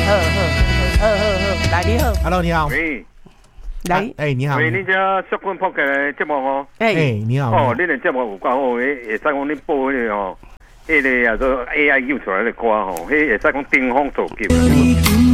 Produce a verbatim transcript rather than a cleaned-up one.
好好好好，来你好 ，Hello， 你好。 喂， 来， 哎，你好。 喂，你这小棍扑嘅节目哦。 哎， 你好。 哦，你哋节目有够好，会会使讲你播迄个哦，迄个啊做 A I 救出来的歌吼，迄会使讲顶峰造极。